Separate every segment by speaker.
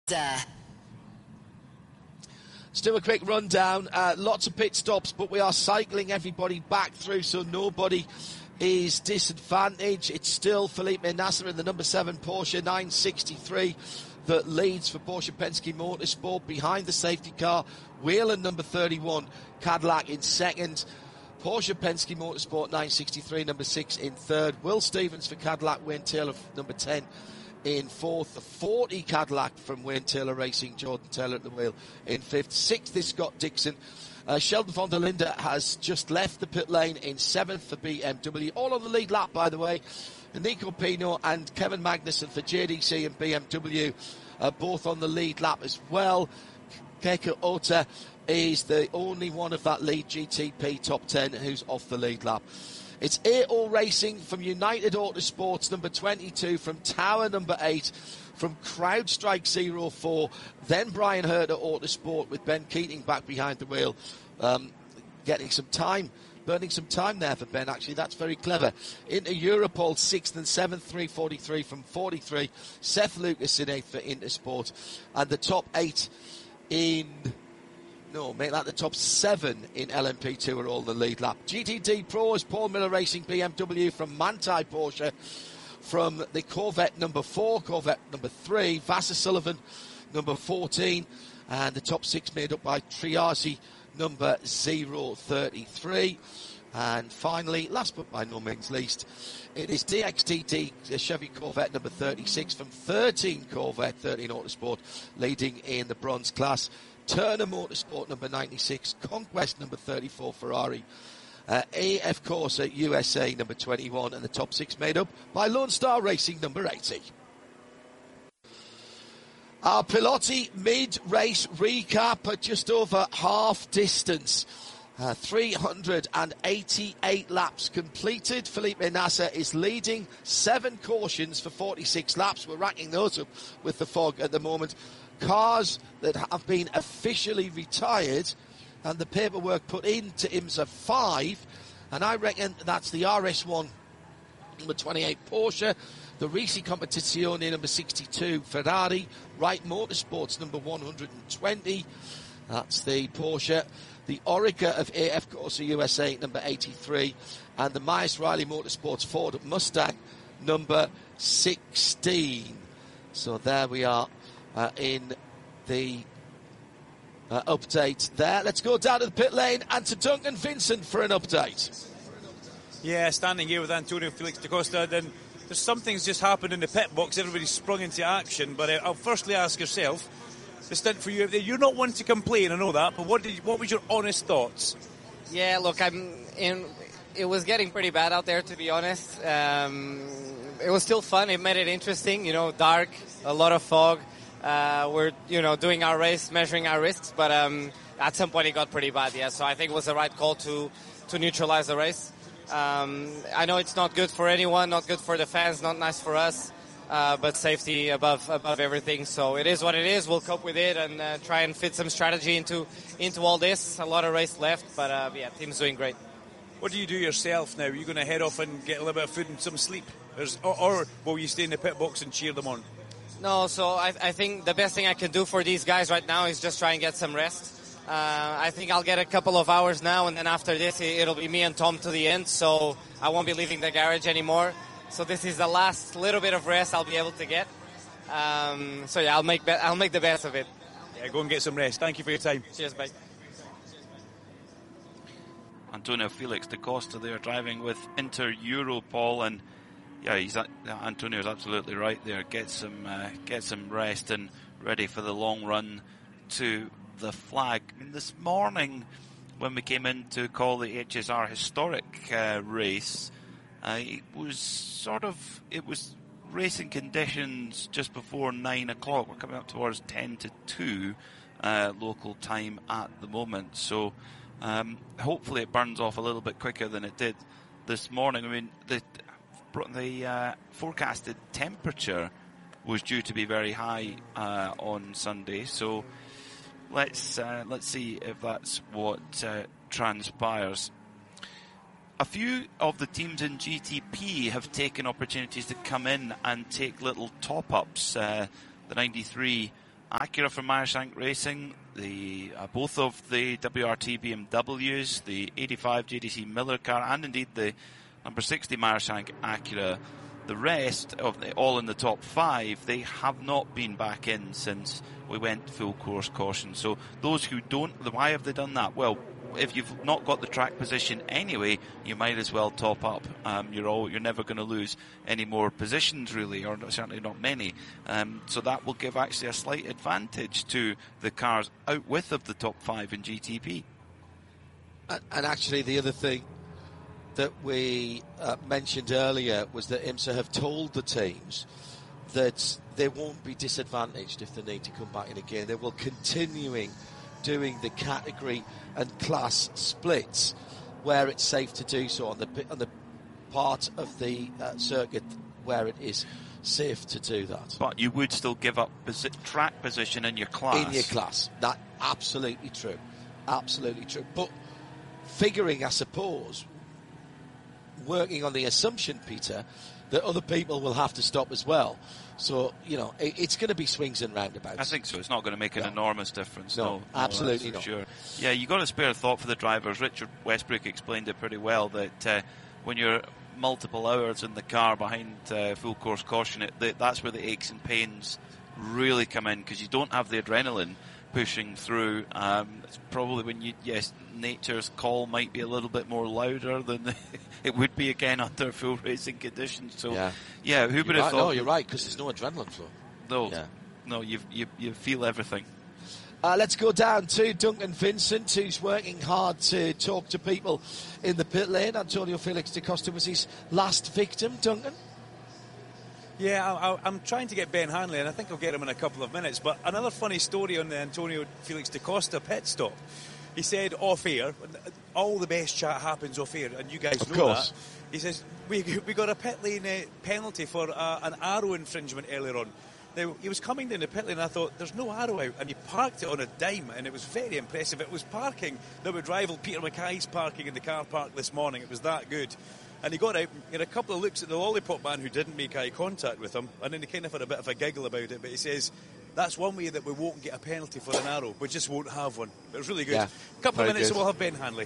Speaker 1: Let's do a quick rundown. Lots of pit stops, but we are cycling everybody back through, so nobody is disadvantaged. It's still Felipe Nasr in the number 7 Porsche 963 that leads for Porsche Penske Motorsport behind the safety car. Whelen number 31 Cadillac in second. Porsche Penske Motorsport 963 number 6 in third. Will Stevens for Cadillac, Wayne Taylor number 10 in fourth. The 40 Cadillac from Wayne Taylor Racing, Jordan Taylor at the wheel in fifth. Sixth is Scott Dixon. Sheldon von der Linde has just left the pit lane in seventh for BMW. All on the lead lap, by the way. Nico Pino and Kevin Magnussen for JDC and BMW are both on the lead lap as well. Keiko Ota is the only one of that lead GTP top 10 who's off the lead lap. It's A-O Racing from United Autosports, number 22, from Tower, number 8, from CrowdStrike 04, then Brian Herter Autosport with Ben Keating back behind the wheel, getting some time, burning some time there for Ben, actually. That's very clever. Into Europol, 6th and 7th, 343 from 43. Seth Lucas in 8th for Intersport. And the top 8 in... No, make that the top 7 in LMP2 are all the lead lap. GTD Pros, Paul Miller Racing BMW from Manthey Porsche. From the Corvette number 4, Corvette number 3, Vassar Sullivan number 14. And the top 6 made up by Triasi number 033. And finally, last but by no means least, it is DXTT Chevy Corvette number 36 from 13 Corvette, 13 Autosport, leading in the bronze class. Turner Motorsport number 96, Conquest number 34 Ferrari, AF Corsa USA number 21, and the top 6 made up by Lone Star Racing number 80. Our Pilotti mid-race recap at just over half distance. 388 laps completed. Felipe Nasr is leading, 7 cautions for 46 laps. We're racking those up with the fog at the moment. Cars that have been officially retired and the paperwork put into IMSA 5, and I reckon that's the RS1 number 28 Porsche, the Risi Competizione number 62 Ferrari, Wright Motorsports number 120, that's the Porsche, the Orica of AF Corsa USA number 83, and the Myers Riley Motorsports Ford Mustang number 16. So there we are. In the update there. Let's go down to the pit lane and to Duncan Vincent for an update.
Speaker 2: Yeah, standing here with Antonio Felix da Costa, then there's something's just happened in the pit box. Everybody's sprung into action, but I'll firstly ask yourself, the stint for you, you're not one to complain, I know that, but what was your honest thoughts?
Speaker 3: Yeah, look, it was getting pretty bad out there, to be honest. It was still fun. It made it interesting, dark, a lot of fog. We're, doing our race, measuring our risks, but at some point it got pretty bad, yeah. So I think it was the right call to neutralize the race. I know it's not good for anyone, not good for the fans, not nice for us, but safety above everything. So it is what it is. We'll cope with it and try and fit some strategy into all this. A lot of race left, but team's doing great.
Speaker 2: What do you do yourself now? Are you going to head off and get a little bit of food and some sleep? Or will you stay in the pit box and cheer them on?
Speaker 3: No, so I think the best thing I can do for these guys right now is just try and get some rest. I think I'll get a couple of hours now, and then after this it'll be me and Tom to the end, so I won't be leaving the garage anymore. So this is the last little bit of rest I'll be able to get. I'll make the best of it.
Speaker 2: Yeah, go and get some rest. Thank you for your time.
Speaker 3: Cheers, bye.
Speaker 4: Antonio Felix da Costa there driving with Inter Europol, and yeah, Antonio's absolutely right there. Get some rest and ready for the long run to the flag. I mean, this morning when we came in to call the HSR historic race, it was racing conditions just before 9 o'clock. We're coming up towards 10 to 2 local time at the moment. So hopefully it burns off a little bit quicker than it did this morning. I mean, the forecasted temperature was due to be very high on Sunday, so let's see if that's what transpires. A few of the teams in GTP have taken opportunities to come in and take little top-ups. The 93 Acura from Meyershank Racing, both of the WRT BMWs, the 85 JDC Miller car, and indeed the number 60 Meyershank Acura. The rest of all in the top 5, they have not been back in since we went full course caution. So those who don't, why have they done that? Well, if you've not got the track position anyway, you might as well top up. You're never going to lose any more positions really, or certainly not many. So that will give actually a slight advantage to the cars out with of the top 5 in GTP.
Speaker 1: And actually the other thing that we mentioned earlier was that IMSA have told the teams that they won't be disadvantaged if they need to come back in again. They will continuing doing the category and class splits where it's safe to do so on the part of the circuit where it is safe to do that.
Speaker 4: But you would still give up track position in your class.
Speaker 1: In your class. That absolutely true. Absolutely true. But figuring, I suppose, working on the assumption, Peter, that other people will have to stop as well. So, it's going to be swings and roundabouts.
Speaker 4: I think so. It's not going to make an enormous difference. No,
Speaker 1: absolutely not.
Speaker 4: Sure. Yeah, you've got to spare a thought for the drivers. Richard Westbrook explained it pretty well, that when you're multiple hours in the car behind full course caution, that's where the aches and pains really come in, because you don't have the adrenaline pushing through. It's probably when nature's call might be a little bit more louder than it would be again under full racing conditions. So who would have thought?
Speaker 1: No, you're right, because there's no adrenaline flow.
Speaker 4: No, you feel everything.
Speaker 1: Let's go down to Duncan Vincent, who's working hard to talk to people in the pit lane. Antonio Felix da Costa was his last victim. Duncan?
Speaker 2: Yeah, I'm trying to get Ben Hanley, and I think I'll get him in a couple of minutes. But another funny story on the Antonio Felix da Costa pit stop. He said off air, all the best chat happens off air, and you guys know that. He says, we got a pit lane penalty for an arrow infringement earlier on. Now, he was coming down the pit lane, and I thought, there's no arrow out, and he parked it on a dime, and it was very impressive. It was parking that would rival Peter Mackay's parking in the car park this morning. It was that good. And he got out, he had a couple of looks at the lollipop man who didn't make eye contact with him, and then he kind of had a bit of a giggle about it, but he says, that's one way that we won't get a penalty for an arrow. We just won't have one. It was really good.
Speaker 1: Yeah,
Speaker 2: a couple of minutes and we'll have Ben Hanley.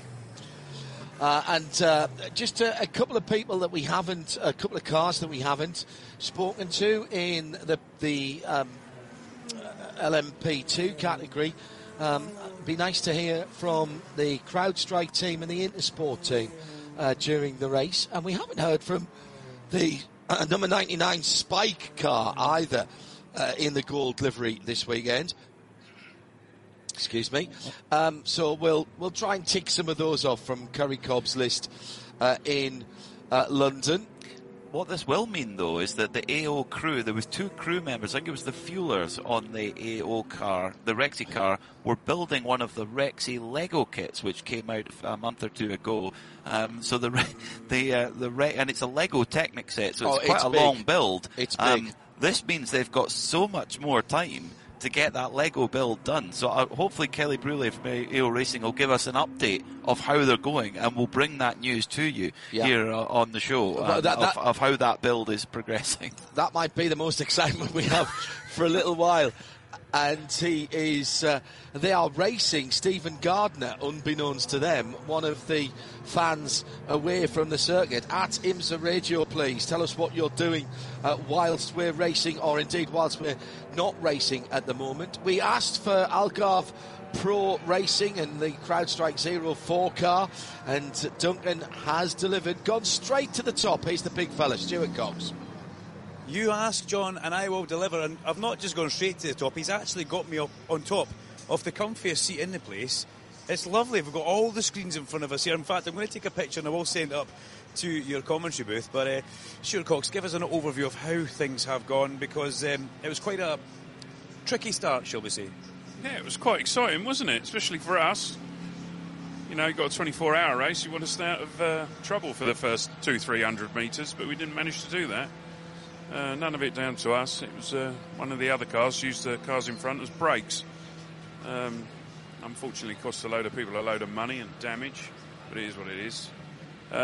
Speaker 1: Just a couple of people that we haven't, a couple of cars that we haven't spoken to in the LMP2 category. Be nice to hear from the CrowdStrike team and the Intersport team during the race. And we haven't heard from the number 99 Spike car either in the gold livery this weekend. Excuse me. So we'll try and tick some of those off from Curry Cobb's list in London.
Speaker 4: What this will mean, though, is that the AO crew, there was 2 crew members, I think it was the fuelers on the AO car, the Rexy car, were building one of the Rexy Lego kits, which came out a month or 2 ago. So and it's a Lego Technic set, so it's quite a long build.
Speaker 1: It's big.
Speaker 4: This means they've got so much more time to get that Lego build done. So hopefully Kelly Bruley from AO Racing will give us an update of how they're going, and we'll bring that news to you here on the show of how that build is progressing.
Speaker 1: That might be the most excitement we have for a little while. And they are racing Stephen Gardner, unbeknownst to them, one of the fans away from the circuit. At IMSA Radio, please tell us what you're doing whilst we're racing, or indeed whilst we're not racing at the moment. We asked for Algarve Pro Racing and the CrowdStrike 04 car, and Duncan has delivered, gone straight to the top. He's the big fella, Stuart Cox.
Speaker 2: You ask, John, and I will deliver. And I've not just gone straight to the top. He's actually got me up on top of the comfiest seat in the place. It's lovely. We've got all the screens in front of us here. In fact, I'm going to take a picture and I will send it up to your commentary booth. But Stuart Cox, give us an overview of how things have gone, because it was quite a tricky start, shall we say.
Speaker 5: Yeah, it was quite exciting, wasn't it? Especially for us. You know, you've got a 24-hour race. You want to stay out of trouble for the first 200-300 metres, but we didn't manage to do that. None of it down to us. It was one of the other cars used the cars in front as brakes. Unfortunately, cost a load of people a load of money and damage, but it is what it is.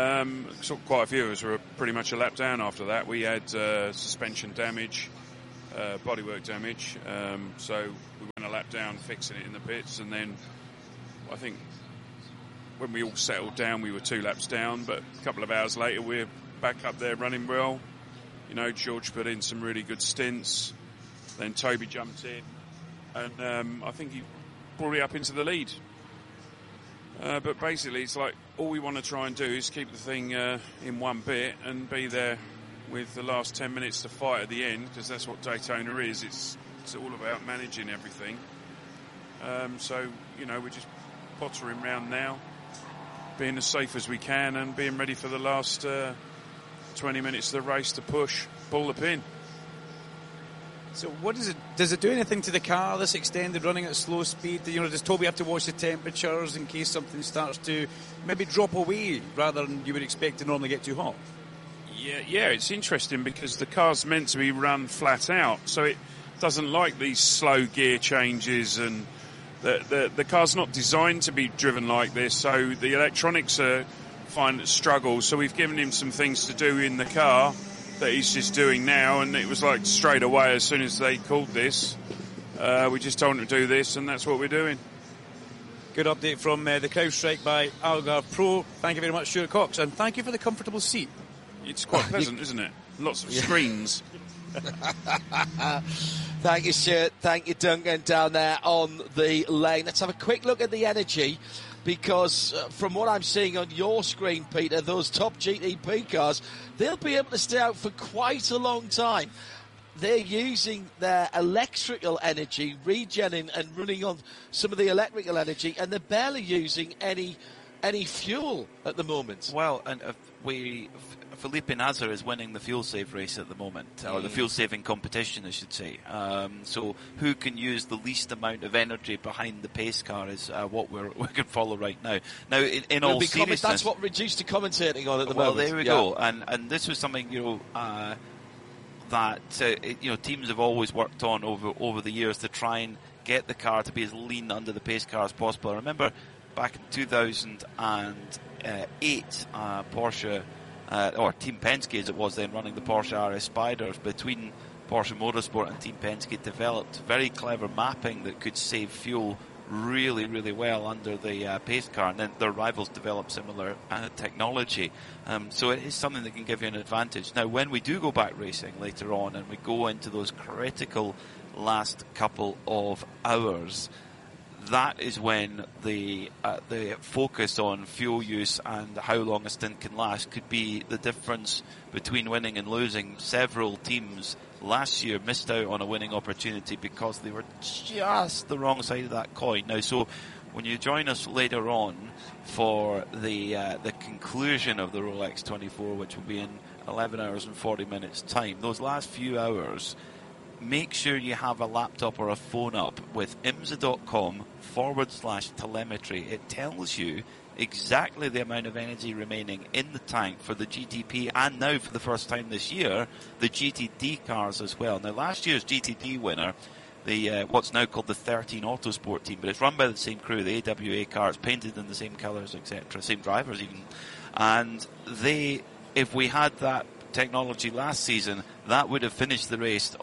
Speaker 5: So quite a few of us were pretty much a lap down after that. We had suspension damage, bodywork damage. So we went a lap down fixing it in the pits, and then I think when we all settled down, we were 2 laps down, but a couple of hours later we're back up there running well. You know, George put in some really good stints, then Toby jumped in, and I think he brought it up into the lead. But basically it's like all we want to try and do is keep the thing in one bit and be there with the last 10 minutes to fight at the end, because that's what Daytona is. It's all about managing everything. So, you know, we're just pottering round now, being as safe as we can and being ready for the last 20 minutes of the race to pull the pin.
Speaker 2: So what does it do anything to the car, this extended running at slow speed? You know, does Toby have to watch the temperatures in case something starts to maybe drop away rather than you would expect to normally get too hot?
Speaker 5: Yeah, it's interesting because the car's meant to be run flat out, so it doesn't like these slow gear changes, and the car's not designed to be driven like this, so the electronics find it struggle. So we've given him some things to do in the car that he's just doing now, and it was like straight away as soon as they called this, we just told him to do this, and that's what we're doing.
Speaker 2: Good update from the CrowdStrike by Algarve Pro. Thank you very much, Stuart Cox, and thank you for the comfortable seat.
Speaker 5: It's quite pleasant, isn't it? Lots of screens.
Speaker 1: Thank you, Stuart. Thank you, Duncan, down there on the lane. Let's have a quick look at the energy, because from what I'm seeing on your screen, Peter, those top GTP cars, they'll be able to stay out for quite a long time. They're using their electrical energy, regenning and running on some of the electrical energy, and they're barely using any fuel at the moment.
Speaker 4: Well, and Felipe Nasr is winning the fuel save race at the moment, or the fuel saving competition, I should say. So who can use the least amount of energy behind the pace car is what we can follow right now. Now, in all seriousness,
Speaker 1: that's what Reduced to commentating on at the moment.
Speaker 4: Well, there we go. And this was something that teams have always worked on over the years to try and get the car to be as lean under the pace car as possible. I remember back in 2008, Porsche. Or Team Penske as it was then, running the Porsche RS Spyders, between Porsche Motorsport and Team Penske, developed very clever mapping that could save fuel really, really well under the pace car, and then their rivals developed similar technology. So it is something that can give you an advantage. Now, when we do go back racing later on and we go into those critical last couple of hours, that is when the focus on fuel use and how long a stint can last could be the difference between winning and losing. Several teams last year missed out on a winning opportunity because they were just the wrong side of that coin. Now, so when you join us later on for the conclusion of the Rolex 24, which will be in 11 hours and 40 minutes time, those last few hours, make sure you have a laptop or a phone up with IMSA.com/telemetry. It tells you exactly the amount of energy remaining in the tank for the GTP, and now for the first time this year, the GTD cars as well. Now, last year's GTD winner, the what's now called the 13 Autosport team, but it's run by the same crew, the AWA car, it's painted in the same colours, etc., same drivers even. And if we had that technology last season, that would have finished the race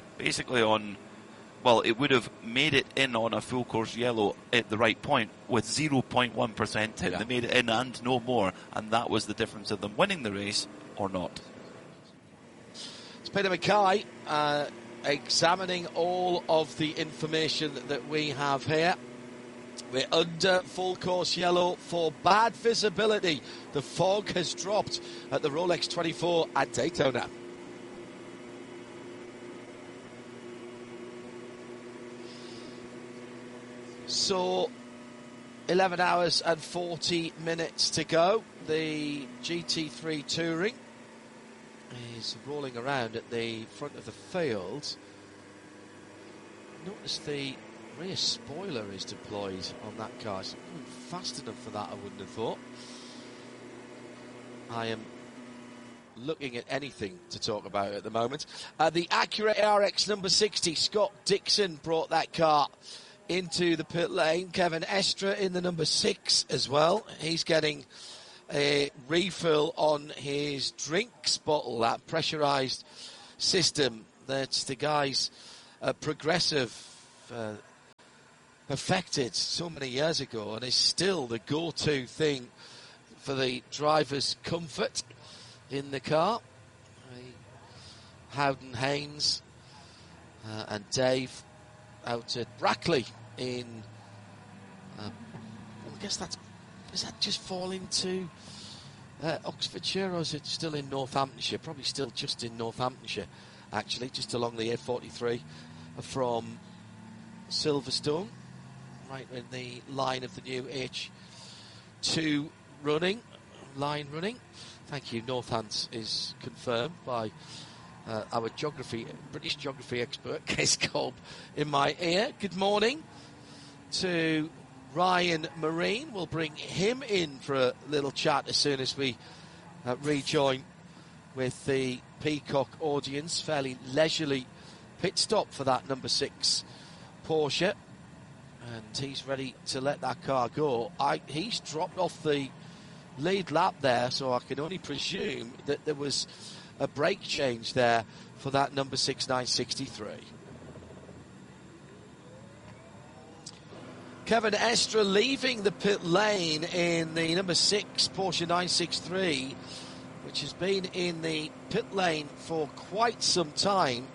Speaker 4: it would have made it in on a full course yellow at the right point with 0.1% in. They made it in and no more, and that was the difference of them winning the race or not.
Speaker 1: It's Peter Mackay examining all of the information that we have here. We're under full course yellow for bad visibility. The fog has dropped at the Rolex 24 at Daytona. So 11 hours and 40 minutes to go. The GT3 Touring is rolling around at the front of the field. Notice the rear spoiler is deployed on that car. It's not going fast enough for that, I wouldn't have thought. I am looking at anything to talk about at the moment. The Acura ARX number 60, Scott Dixon brought that car into the pit lane. Kevin Estra in the number 6 as well. He's getting a refill on his drinks bottle, that pressurised system that the guys Progressive perfected so many years ago and is still the go-to thing for the driver's comfort in the car. Howden Haynes and Dave out at Brackley in... I guess does that just fall into Oxfordshire, or is it still in Northamptonshire? Probably still just in Northamptonshire, actually, just along the A43 from Silverstone, right in the line of the new H2 line running. Thank you. Northants is confirmed by our British geography expert, Kes Cobb, in my ear. Good morning to Ryan Marine. We'll bring him in for a little chat as soon as we rejoin with the Peacock audience. Fairly leisurely pit stop for that number 6 Porsche, and he's ready to let that car go. He's dropped off the lead lap there, so I can only presume that there was a brake change there for that number 6 963. Kevin Estre leaving the pit lane in the number 6 Porsche 963, which has been in the pit lane for quite some time.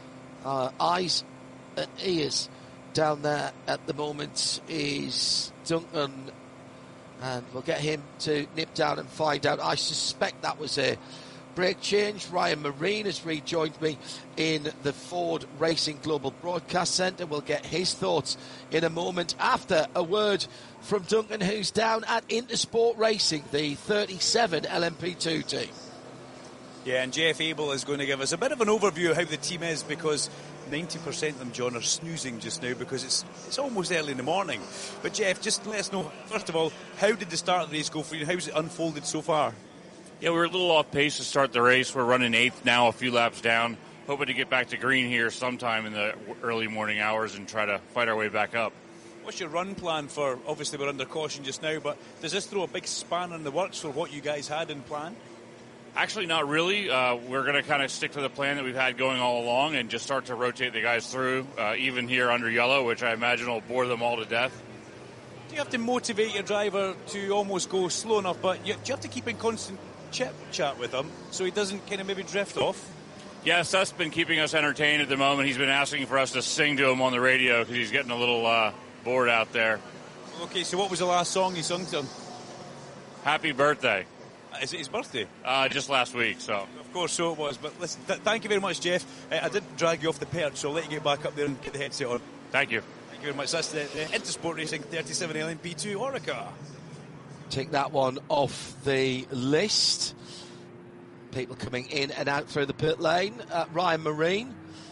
Speaker 1: Eyes and ears down there at the moment is Duncan, and we'll get him to nip down and find out. I suspect that was a brake change. Ryan Marine has rejoined me in the Ford Racing Global Broadcast Centre. We'll get his thoughts in a moment after a word from Duncan, who's down at Intersport Racing, the 37 LMP2 team.
Speaker 2: Yeah, and Jeff Abel is going to give us a bit of an overview of how the team is, because 90% of them, John, are snoozing just now because it's almost early in the morning. But Jeff, just let us know, first of all, how did the start of the race go for you? How's it unfolded so far?
Speaker 6: Yeah, we were a little off pace to start the race. We're running 8th now, a few laps down. Hoping to get back to green here sometime in the early morning hours and try to fight our way back up.
Speaker 2: What's your run plan for, obviously we're under caution just now, but does this throw a big spanner in the works for what you guys had in plan?
Speaker 6: Actually, not really. We're going to kind of stick to the plan that we've had going all along and just start to rotate the guys through, even here under yellow, which I imagine will bore them all to death.
Speaker 2: Do you have to motivate your driver to almost go slow enough, but do you have to keep in constant chat with him so he doesn't kind of maybe drift off?
Speaker 6: Yes, that's been keeping us entertained at the moment. He's been asking for us to sing to him on the radio because he's getting a little bored out there.
Speaker 2: Okay, so what was the last song you sung to him?
Speaker 6: Happy birthday.
Speaker 2: Is it his birthday?
Speaker 6: Just last week, so.
Speaker 2: Of course, so it was. But listen, thank you very much, Jeff. I didn't drag you off the perch, so I'll let you get back up there and get the headset on.
Speaker 6: Thank you.
Speaker 2: Thank you very much. That's the Intersport Racing 37 LMP2 Oreca.
Speaker 1: Take that one off the list. People coming in and out through the pit lane. Ryan Marine.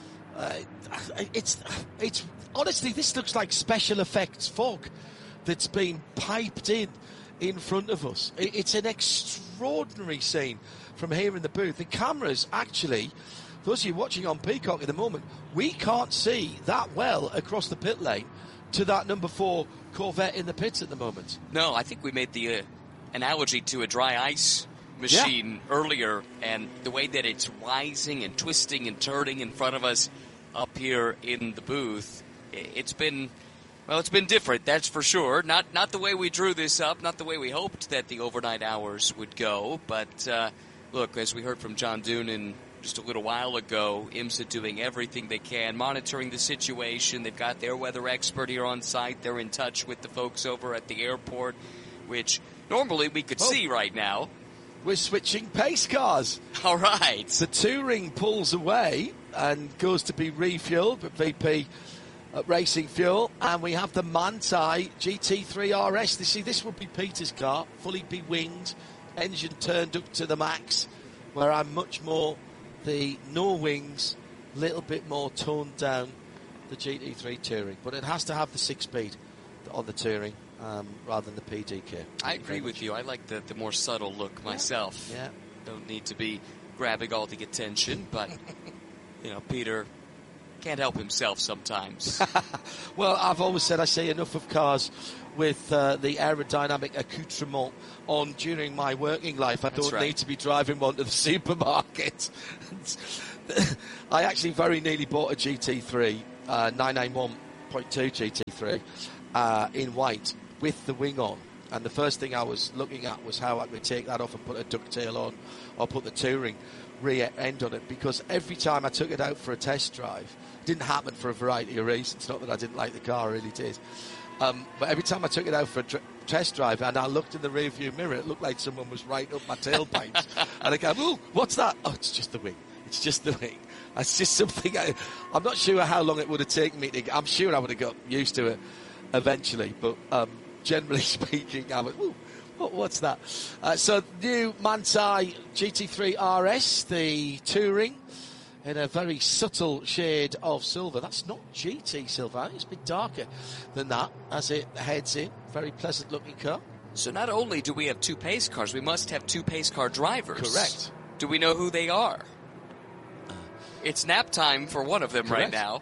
Speaker 1: It's honestly, this looks like special effects fog that's been piped in front of us. It's an extraordinary scene from here in the booth. The cameras, actually, those of you watching on Peacock at the moment, we can't see that well across the pit lane to that number 4 Corvette in the pits at the moment.
Speaker 7: No, I think we made the analogy to a dry ice machine earlier, and the way that it's rising and twisting and turning in front of us up here in the booth, it's been different, that's for sure. Not the way we drew this up, not the way we hoped that the overnight hours would go, but look, as we heard from John Doonan just a little while ago, IMSA doing everything they can, monitoring the situation. They've got their weather expert here on site. They're in touch with the folks over at the airport, which normally we could see right now.
Speaker 1: We're switching pace cars.
Speaker 7: All right.
Speaker 1: The Touring pulls away and goes to be refueled with VP Racing Fuel, and we have the Manthey GT3 RS. You see, this would be Peter's car, fully be-winged, engine turned up to the max, where I'm much more the no wings, little bit more toned down the GT3 Touring, but it has to have the 6-speed on the Touring rather than the PDK.
Speaker 7: I agree with you. I like the more subtle look myself.
Speaker 1: Yeah.
Speaker 7: Don't need to be grabbing all the attention, but Peter can't help himself sometimes.
Speaker 1: Well, I've always said I see enough of cars with the aerodynamic accoutrement on during my working life. I don't need to be driving one to the supermarket. I actually very nearly bought a GT3, 991.2 GT3 in white with the wing on. And the first thing I was looking at was how I could take that off and put a ducktail on or put the touring rear end on it, because every time I took it out for a test drive, it didn't happen for a variety of reasons. Not that I didn't like the car, I really did. But every time I took it out for a test drive and I looked in the rear view mirror, it looked like someone was right up my tailpipes. And I go, "Ooh, what's that?" "Oh, it's just the wing. It's just the wing." It's just something I'm not sure how long it would have taken me to. I'm sure I would have got used to it eventually, but generally speaking, I went, "Ooh, what's that?" So new Manthey GT3 RS, the touring, in a very subtle shade of silver. That's not GT silver. It's a bit darker than that as it heads in. Very pleasant looking car.
Speaker 7: So not only do we have 2 pace cars, we must have 2 pace car drivers.
Speaker 1: Correct.
Speaker 7: Do we know who they are? It's nap time for one of them
Speaker 1: Correct.
Speaker 7: right now.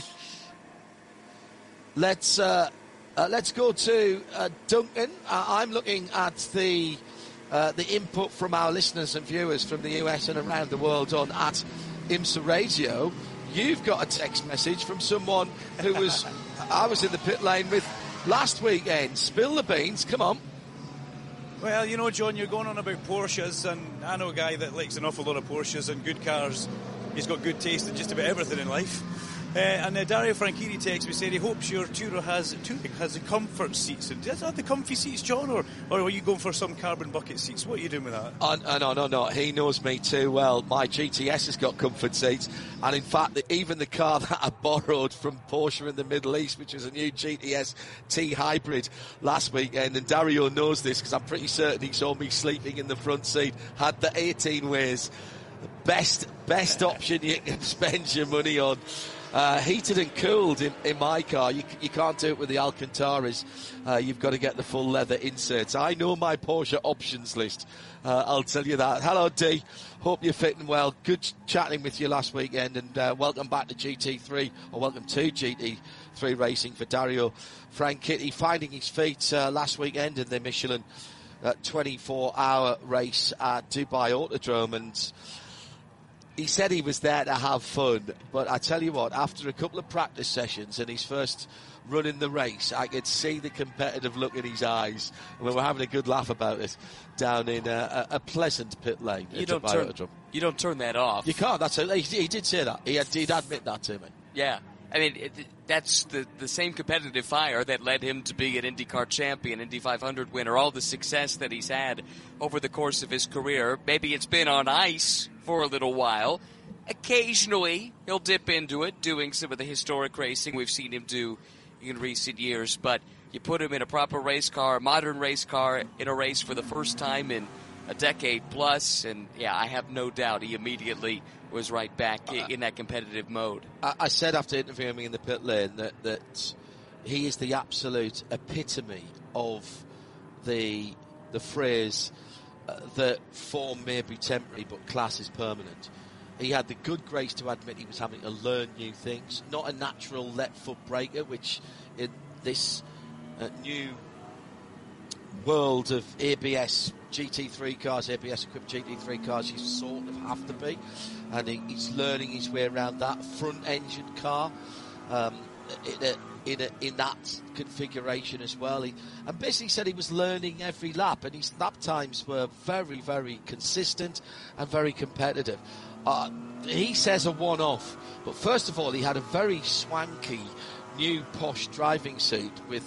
Speaker 1: Let's go to Duncan. I'm looking at the input from our listeners and viewers from the US and around the world on at IMSA Radio. You've got a text message from someone who I was in the pit lane with last weekend. Spill the beans, come on.
Speaker 2: Well, you know, John, you're going on about Porsches, and I know a guy that likes an awful lot of Porsches and good cars. He's got good taste in just about everything in life. And Dario Franchitti texted me, said he hopes your Touring has the comfort seats. And is that the comfy seats, John, or are you going for some carbon bucket seats? What are you doing with that?
Speaker 1: No. He knows me too well. My GTS has got comfort seats, and in fact, even the car that I borrowed from Porsche in the Middle East, which was a new GTS T Hybrid last weekend, and Dario knows this because I'm pretty certain he saw me sleeping in the front seat, had the 18 ways. Best option you can spend your money on. Heated and cooled in my car. You can't do it with the Alcantaras. You've got to get the full leather inserts. I know my Porsche options list. I'll tell you that. Hello, D. Hope you're fitting well. Good chatting with you last weekend, and welcome back to GT3, or welcome to GT3 Racing for Dario Franchitti, finding his feet last weekend in the Michelin 24-hour race at Dubai Autodrome, and he said he was there to have fun, but I tell you what, after a couple of practice sessions and his first run in the race, I could see the competitive look in his eyes. And we were having a good laugh about it down in a pleasant pit lane.
Speaker 7: You don't turn that off.
Speaker 1: You can't. He did say that. He'd admit that to me.
Speaker 7: Yeah. I mean, that's the same competitive fire that led him to be an IndyCar champion, Indy 500 winner, all the success that he's had over the course of his career. Maybe it's been on ice for a little while. Occasionally, he'll dip into it, doing some of the historic racing we've seen him do in recent years. But you put him in a proper race car, a modern race car, in a race for the first time in a decade plus, and yeah, I have no doubt he immediately was right back in that competitive mode.
Speaker 1: I said after interviewing me in the pit lane that he is the absolute epitome of the phrase that form may be temporary but class is permanent. He had the good grace to admit he was having to learn new things, not a natural left foot breaker, which in this new world of ABS GT3 cars, ABS equipped GT3 cars, you sort of have to be, and he's learning his way around that front engine car in that configuration as well. And basically said he was learning every lap, and his lap times were very, very consistent and very competitive. He says a one-off, but first of all, he had a very swanky new posh driving suit with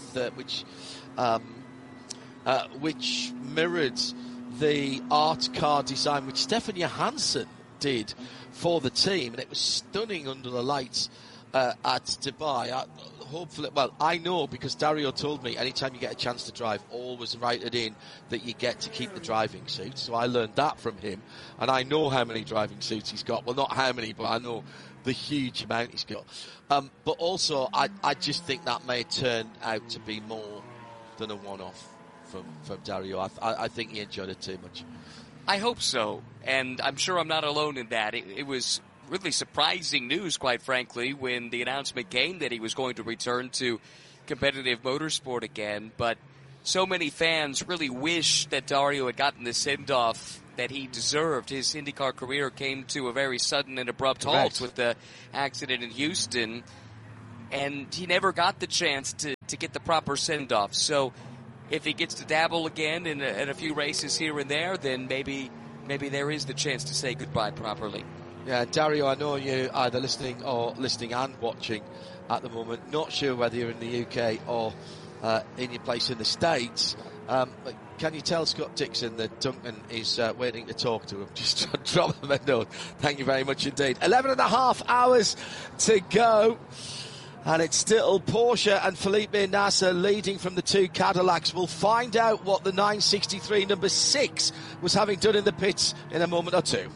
Speaker 1: which mirrored the art car design which Stefan Johansson did for the team, and it was stunning under the lights at Dubai. I know because Dario told me anytime you get a chance to drive, always write it in that you get to keep the driving suit. So I learned that from him, and I know how many driving suits he's got. Well, not how many, but I know the huge amount he's got. But also, I just think that may turn out to be more than a one-off from Dario. I think he enjoyed it too much.
Speaker 7: I hope so, and I'm sure I'm not alone in that. It was really surprising news, quite frankly, when the announcement came that he was going to return to competitive motorsport again. But so many fans really wish that Dario had gotten the send-off that he deserved. His IndyCar career came to a very sudden and abrupt halt with the accident in Houston, and he never got the chance to get the proper send-off. So if he gets to dabble again in a few races here and there, then maybe there is the chance to say goodbye properly.
Speaker 1: Yeah, Dario, I know you either listening and watching at the moment. Not sure whether you're in the UK or in your place in the States. Can you tell Scott Dixon that Duncan is waiting to talk to him? Just drop him a note. Thank you very much indeed. 11 and a half hours to go. And it's still Porsche and Felipe Nasr leading from the two Cadillacs. We'll find out what the 963 number 6 was having done in the pits in a moment or two.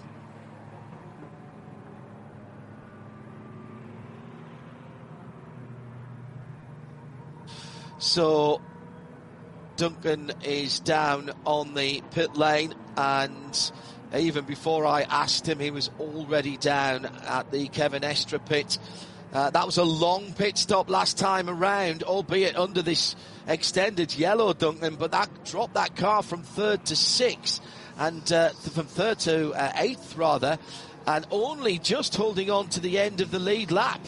Speaker 1: So Duncan is down on the pit lane, and even before I asked him, he was already down at the Kevin Estre pit. That was a long pit stop last time around, albeit under this extended yellow, Duncan, but that dropped that car from 3rd to 6th, and from 3rd to 8th rather, and only just holding on to the end of the lead lap.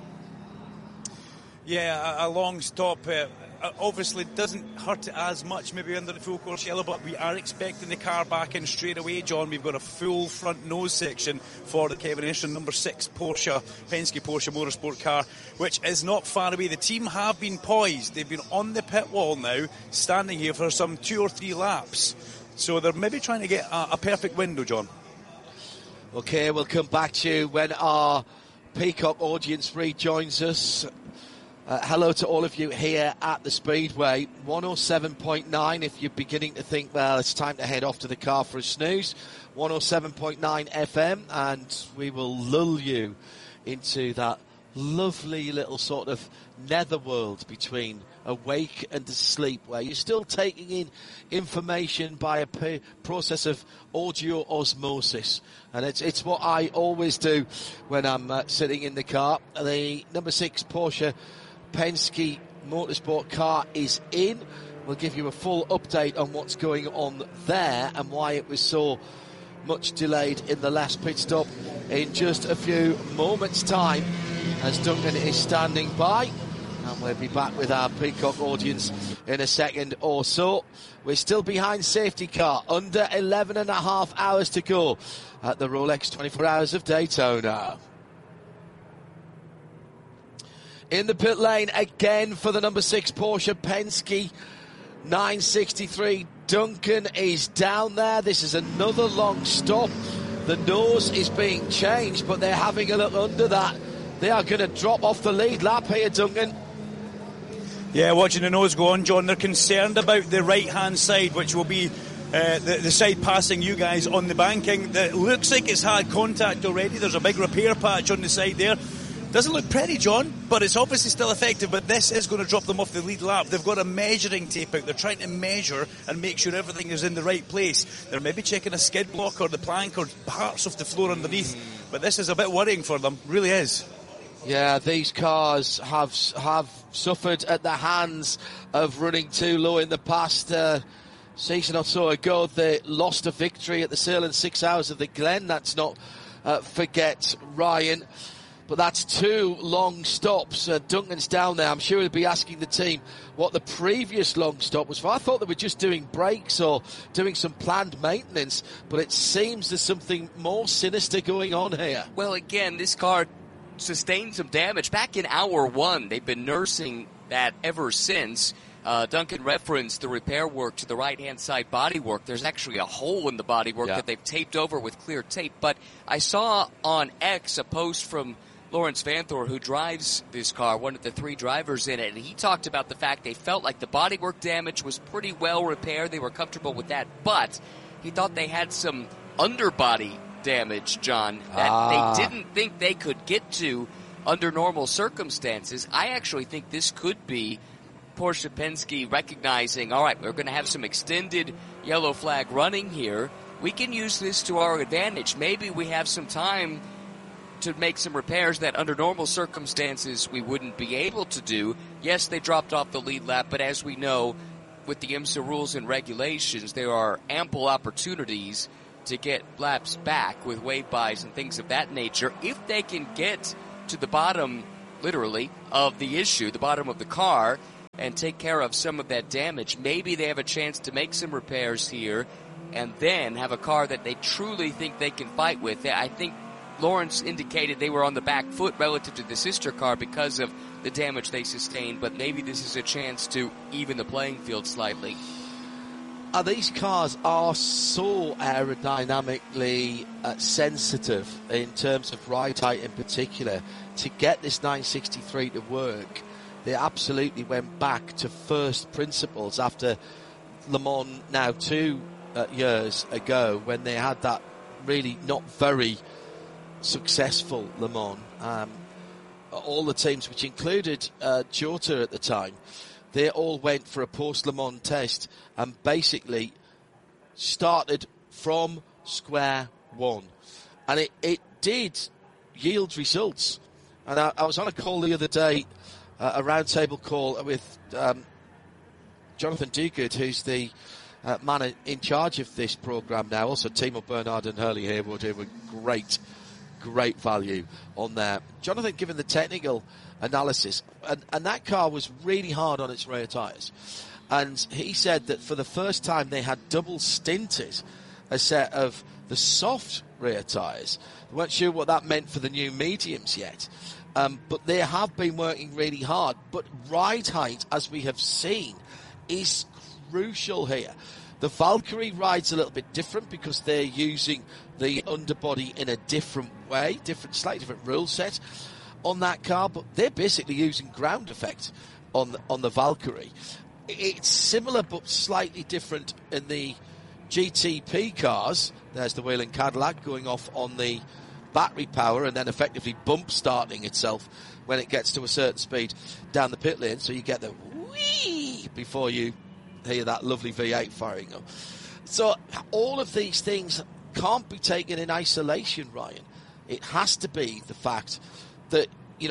Speaker 2: Yeah, a long stop obviously doesn't hurt it as much maybe under the full course yellow, but we are expecting the car back in straight away, John. We've got a full front nose section for the Kevin Estre number 6 Penske Porsche Motorsport car, which is not far away. The team have been poised. They've been on the pit wall now, standing here for some 2 or 3 laps. So they're maybe trying to get a perfect window, John.
Speaker 1: Okay, we'll come back to you when our Peacock audience rejoins us. Hello to all of you here at the Speedway. 107.9 if you're beginning to think, well, it's time to head off to the car for a snooze. 107.9 FM, and we will lull you into that lovely little sort of netherworld between awake and asleep, where you're still taking in information by a process of audio osmosis. And it's what I always do when I'm sitting in the car. The number 6 Porsche Penske Motorsport car is in. We'll give you a full update on what's going on there and why it was so much delayed in the last pit stop in just a few moments' time, as Duncan is standing by. And we'll be back with our Peacock audience in a second or so. We're still behind safety car, under 11 and a half hours to go at the Rolex 24 Hours of Daytona. In the pit lane again for the number 6 Porsche Penske 963. Duncan is down there. This is another long stop. The nose is being changed, but they're having a look under that. They are going to drop off the lead lap here, Duncan.
Speaker 2: Yeah, watching the nose go on, John. They're concerned about the right-hand side, which will be the side passing you guys on the banking. It looks like it's had contact already. There's a big repair patch on the side there. Doesn't look pretty, John, but it's obviously still effective. But this is going to drop them off the lead lap. They've got a measuring tape out. They're trying to measure and make sure everything is in the right place. They're maybe checking a skid block or the plank or parts of the floor underneath. But this is a bit worrying for them, really is.
Speaker 1: Yeah, these cars have suffered at the hands of running too low in the past. Season or so ago, they lost a victory at the Sahlen 6 Hours of the Glen. That's not forget Ryan. But that's 2 long stops. Duncan's down there. I'm sure he'll be asking the team what the previous long stop was for. I thought they were just doing brakes or doing some planned maintenance, but it seems there's something more sinister going on here.
Speaker 7: Well, again, this car sustained some damage back in hour 1. They've been nursing that ever since. Duncan referenced the repair work to the right-hand side bodywork. There's actually a hole in the bodywork that they've taped over with clear tape. But I saw on X a post from Lawrence Vanthor, who drives this car, one of the 3 drivers in it, and he talked about the fact they felt like the bodywork damage was pretty well repaired. They were comfortable with that, but he thought they had some underbody damage, John, that they didn't think they could get to under normal circumstances. I actually think this could be Porsche Penske recognizing, all right, we're going to have some extended yellow flag running here. We can use this to our advantage. Maybe we have some time to make some repairs that under normal circumstances we wouldn't be able to do. Yes, they dropped off the lead lap, but as we know, with the IMSA rules and regulations, there are ample opportunities to get laps back with wave buys and things of that nature if they can get to the bottom, literally, of the issue, the bottom of the car, and take care of some of that damage. Maybe they have a chance to make some repairs here and then have a car that they truly think they can fight with. I think Lawrence indicated they were on the back foot relative to the sister car because of the damage they sustained, but maybe this is a chance to even the playing field slightly.
Speaker 1: These cars are so aerodynamically sensitive in terms of ride height in particular. To get this 963 to work, they absolutely went back to first principles after Le Mans now 2 years ago, when they had that really not very successful Le Mans. All the teams, which included Jota at the time, they all went for a post-Le Mans test and basically started from square one. And it did yield results. And I was on a call the other day, a roundtable call with Jonathan Duguid, who's the man in charge of this programme now. Also, Timo Bernhard and Hurley Haywood, who were great value on there. Jonathan giving the technical analysis, and that car was really hard on its rear tyres. And he said that for the first time they had double stinted a set of the soft rear tyres. They weren't sure what that meant for the new mediums yet. But they have been working really hard. But ride height, as we have seen, is crucial here. The Valkyrie rides a little bit different because they're using the underbody in a different way, slightly different rule set on that car, but they're basically using ground effect on the Valkyrie. It's similar but slightly different in the GTP cars. There's the Whelen Cadillac going off on the battery power and then effectively bump starting itself when it gets to a certain speed down the pit lane, so you get the whee before you hear that lovely V8 firing up. So all of these things can't be taken in isolation, Ryan. It has to be the fact that,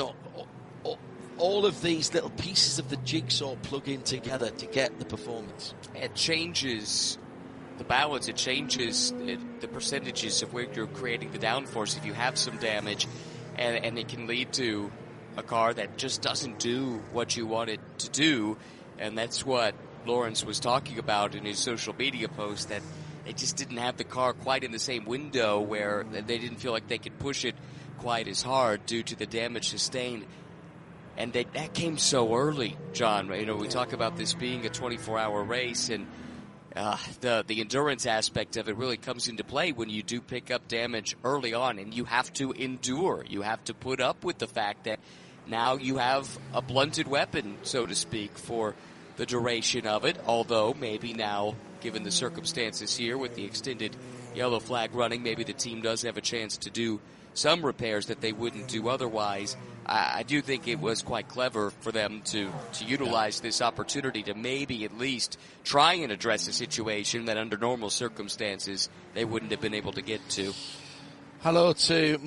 Speaker 1: all of these little pieces of the jigsaw plug in together to get the performance.
Speaker 7: It changes the balance, it changes the percentages of where you're creating the downforce if you have some damage, and it can lead to a car that just doesn't do what you want it to do, and that's what Lawrence was talking about in his social media post, that they just didn't have the car quite in the same window where they didn't feel like they could push it quite as hard due to the damage sustained. And that came so early, John. We talk about this being a 24-hour race, and the endurance aspect of it really comes into play when you do pick up damage early on, and you have to endure. You have to put up with the fact that now you have a blunted weapon, so to speak, for the duration of it, although maybe now, given the circumstances here with the extended yellow flag running, maybe the team does have a chance to do some repairs that they wouldn't do otherwise. I do think it was quite clever for them to utilize this opportunity to maybe at least try and address a situation that under normal circumstances they wouldn't have been able to get to.
Speaker 1: Hello to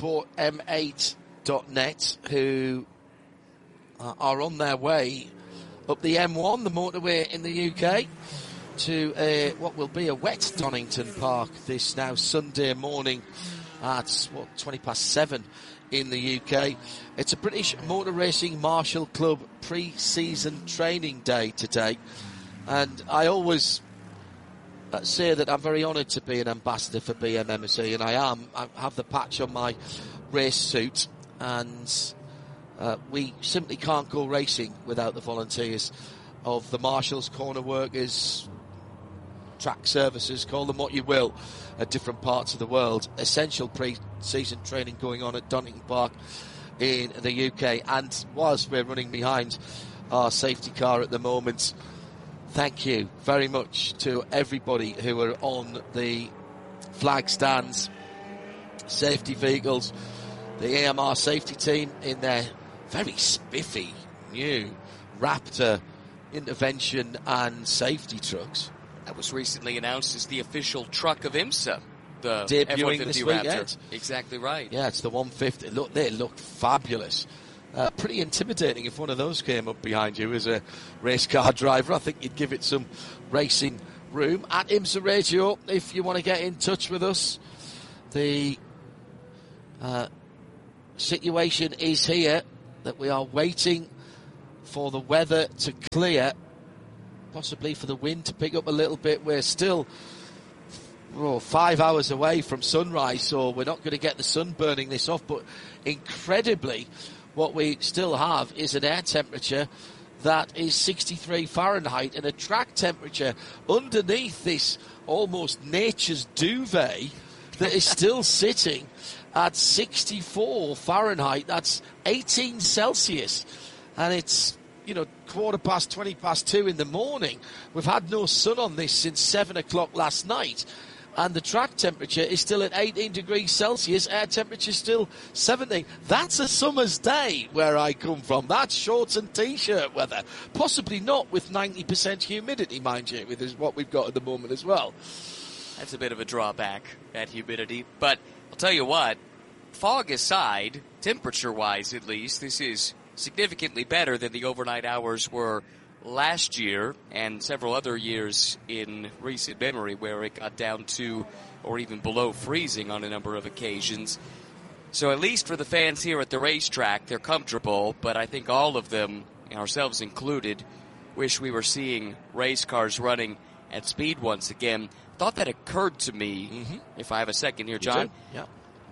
Speaker 1: motorsportm8.net, who are on their way up the M1, the motorway in the UK, to what will be a wet Donington Park this now Sunday morning at 7:20 in the UK. It's a British Motor Racing Marshall Club pre-season training day today, and I always say that I'm very honoured to be an ambassador for BMMC, and I am. I have the patch on my race suit, and we simply can't go racing without the volunteers of the marshals, corner workers, track services, call them what you will, at different parts of the world. Essential pre-season training going on at Donington Park in the UK. And whilst we're running behind our safety car at the moment, thank you very much to everybody who are on the flag stands, safety vehicles, the AMR safety team in their very spiffy new Raptor intervention and safety trucks.
Speaker 7: That was recently announced as the official truck of IMSA. The
Speaker 1: debuting
Speaker 7: F-150
Speaker 1: this
Speaker 7: Raptor.
Speaker 1: weekend.
Speaker 7: Exactly right.
Speaker 1: Yeah, it's the 150. Look, they look fabulous pretty intimidating if one of those came up behind you as a race car driver. I think you'd give it some racing room. At IMSA Radio, if you want to get in touch with us, the situation is here that we are waiting for the weather to clear, possibly for the wind to pick up a little bit. We're still 5 hours away from sunrise, so we're not going to get the sun burning this off, but incredibly what we still have is an air temperature that is 63 Fahrenheit and a track temperature underneath this almost nature's duvet that is still sitting at 64 Fahrenheit. That's 18 Celsius. And it's, 20 past 2 in the morning. We've had no sun on this since 7 o'clock last night. And the track temperature is still at 18 degrees Celsius, air temperature still 17. That's a summer's day where I come from. That's shorts and T-shirt weather. Possibly not with 90% humidity, mind you, with what we've got at the moment as well.
Speaker 7: That's a bit of a drawback, that humidity. But I'll tell you what, fog aside, temperature-wise at least, this is significantly better than the overnight hours were last year and several other years in recent memory where it got down to or even below freezing on a number of occasions. So at least for the fans here at the racetrack, they're comfortable, but I think all of them, ourselves included, wish we were seeing race cars running at speed once again. Thought that occurred to me, if I have a second here, John.
Speaker 1: Yeah.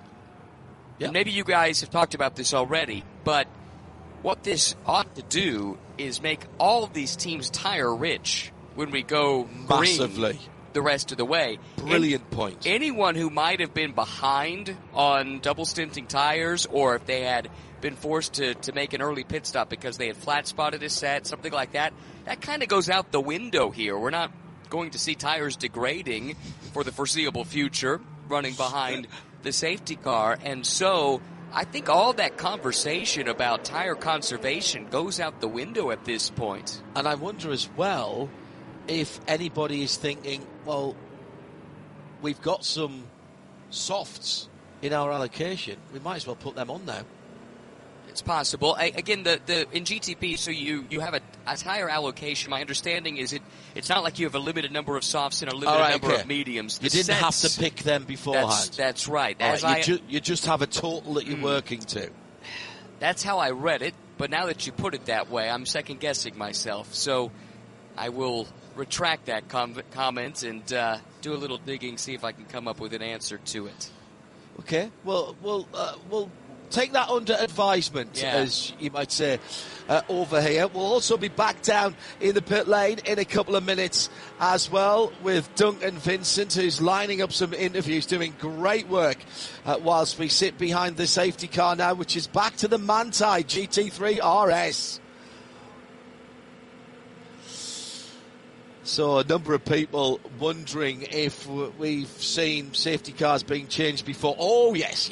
Speaker 7: And maybe you guys have talked about this already, but what this ought to do is make all of these teams tire rich when we go
Speaker 1: massively
Speaker 7: green the rest of the way.
Speaker 1: Brilliant point.
Speaker 7: Anyone who might have been behind on double stinting tires, or if they had been forced to make an early pit stop because they had flat spotted a set, something like that, that kind of goes out the window here. We're not going to see tires degrading for the foreseeable future, running behind the safety car, and so I think all that conversation about tire conservation goes out the window at this point.
Speaker 1: And I wonder as well if anybody is thinking, well, we've got some softs in our allocation, we might as well put them on now.
Speaker 7: It's possible. Again, the in GTP, so you have a tire allocation. My understanding is it's not like you have a limited number of softs and a limited number of mediums.
Speaker 1: You didn't have to pick them beforehand.
Speaker 7: That's right.
Speaker 1: You just have a total that you're working to.
Speaker 7: That's how I read it, but now that you put it that way, I'm second-guessing myself. So I will retract that comment and do a little digging, see if I can come up with an answer to it.
Speaker 1: Okay. Well, we'll take that under advisement, as you might say, over here. We'll also be back down in the pit lane in a couple of minutes as well with Duncan Vincent, who's lining up some interviews, doing great work whilst we sit behind the safety car now, which is back to the Manthey GT3 RS. So a number of people wondering if we've seen safety cars being changed before. Oh, yes.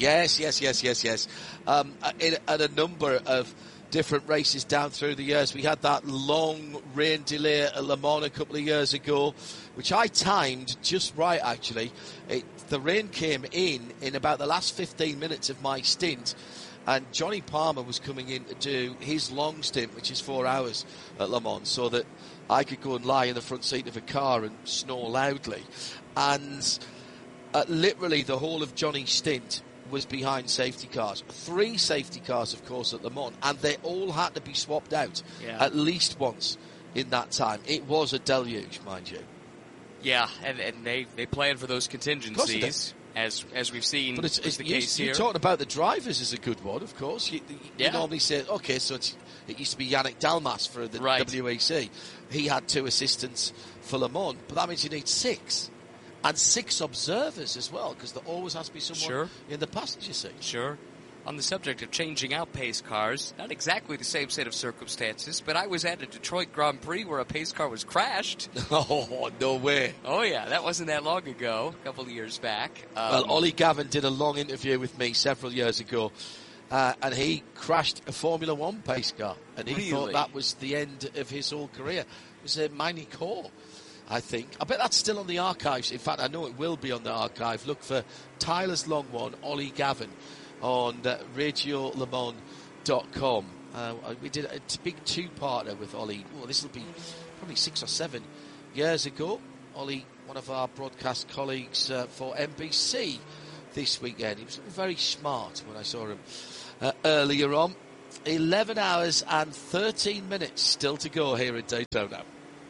Speaker 1: At a number of different races down through the years. We had that long rain delay at Le Mans a couple of years ago, which I timed just right, actually. The rain came in about the last 15 minutes of my stint, and Johnny Palmer was coming in to do his long stint, which is 4 hours at Le Mans, so that I could go and lie in the front seat of a car and snore loudly. And literally the whole of Johnny's stint was behind safety cars. 3 safety cars, of course, at Le Mans, and they all had to be swapped out at least once in that time. It was a deluge, mind you.
Speaker 7: Yeah, and they planned for those contingencies, as we've seen. But it's the case here.
Speaker 1: You're talking about the drivers is a good one, of course. You normally say, okay, so it used to be Yannick Dalmas for the WEC. He had 2 assistants for Le Mans, but that means you need 6. And 6 observers as well, because there always has to be someone in the passenger seat.
Speaker 7: Sure. On the subject of changing out pace cars, not exactly the same set of circumstances, but I was at a Detroit Grand Prix where a pace car was crashed.
Speaker 1: Oh, no way.
Speaker 7: Oh, yeah, that wasn't that long ago, a couple of years back.
Speaker 1: Well, Ollie Gavin did a long interview with me several years ago, and he crashed a Formula One pace car, and he thought that was the end of his whole career. It was a Mini Core, I think. I bet that's still on the archives. In fact, I know it will be on the archive. Look for Tyler's Long One, Ollie Gavin, on radiolemans.com. We did a big two-parter with Ollie. Well, this will be probably 6 or 7 years ago. Ollie, one of our broadcast colleagues for NBC this weekend. He was very smart when I saw him earlier on. 11 hours and 13 minutes still to go here at Daytona.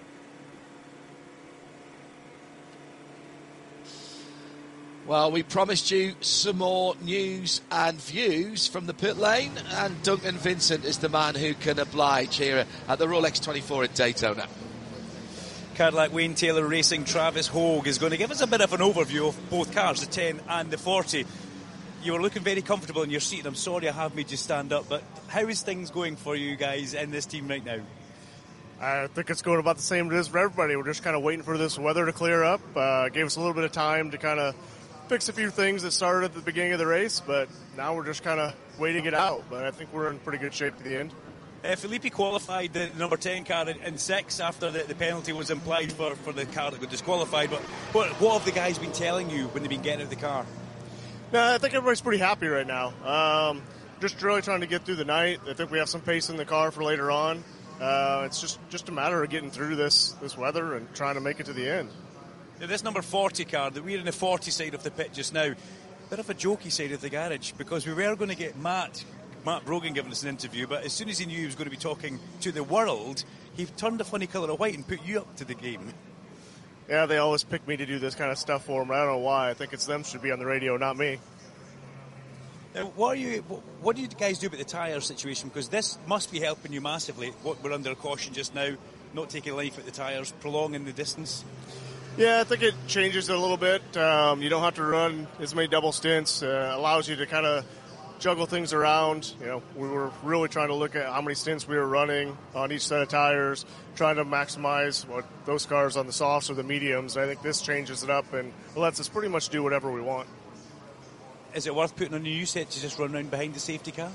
Speaker 1: Well, we promised you some more news and views from the pit lane, and Duncan Vincent is the man who can oblige here at the Rolex 24 at Daytona.
Speaker 2: Cadillac Wayne Taylor Racing Travis Hogue is going to give us a bit of an overview of both cars, the 10 and the 40. You were looking very comfortable in your seat, and I'm sorry I have made you stand up, but how is things going for you guys in this team right now?
Speaker 8: I think it's going about the same as for everybody. We're just kind of waiting for this weather to clear up. Gave us a little bit of time to kind of fix a few things that started at the beginning of the race, but now we're just kind of waiting it out. But I think we're in pretty good shape at the end.
Speaker 2: Filippi qualified the number 10 car in 6 after the penalty was implied for the car that got disqualified. But what have the guys been telling you when they've been getting out of the car?
Speaker 8: No, I think everybody's pretty happy right now. Just really trying to get through the night. I think we have some pace in the car for later on. It's just a matter of getting through this weather and trying to make it to the end.
Speaker 2: Now, this number 40 car, that we're in the 40 side of the pit just now, bit of a jokey side of the garage, because we were going to get Matt Brogan giving us an interview, but as soon as he knew he was going to be talking to the world, he turned a funny colour of white and put you up to the game.
Speaker 8: Yeah, they always pick me to do this kind of stuff for them. I don't know why. I think it's them should be on the radio, not me.
Speaker 2: Now, what do you guys do about the tyre situation? Because this must be helping you massively. We're under caution just now, not taking life at the tyres, prolonging the distance.
Speaker 8: Yeah, I think it changes it a little bit. You don't have to run as many double stints. Allows you to kind of juggle things around. You know, we were really trying to look at how many stints we were running on each set of tires, trying to maximize what those cars on the softs or the mediums. I think this changes it up and lets us pretty much do whatever we want.
Speaker 2: Is it worth putting on a new set to just run around behind the safety car?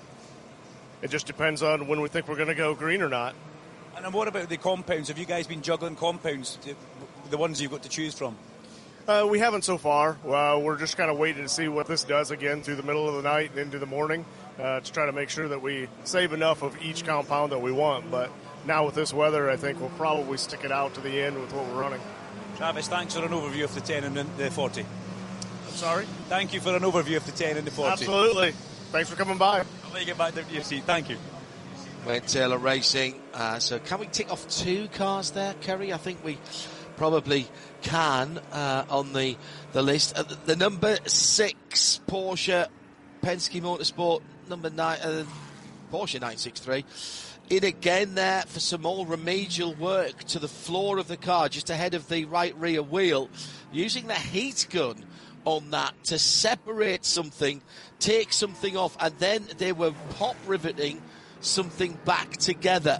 Speaker 8: It just depends on when we think we're going to go green or not.
Speaker 2: And what about the compounds? Have you guys been juggling compounds, the ones you've got to choose from?
Speaker 8: We haven't so far. We're just kind of waiting to see what this does again through the middle of the night and into the morning to try to make sure that we save enough of each compound that we want. But now with this weather, I think we'll probably stick it out to the end with what we're running.
Speaker 2: Travis, thanks for an overview of the 10 and the 40.
Speaker 8: I'm sorry?
Speaker 2: Thank you for an overview of the 10 and the 40.
Speaker 8: Absolutely. Thanks for coming by.
Speaker 2: I'll let you get back to your seat. Thank you.
Speaker 1: Wayne Taylor Racing. So can we tick off 2 cars there, Kerry? I think we probably can on the list. The number 6 Porsche Penske Motorsport, number 9 Porsche 963. In again there for some more remedial work to the floor of the car, just ahead of the right rear wheel, using the heat gun on that to separate something, take something off, and then they were pop riveting something back together.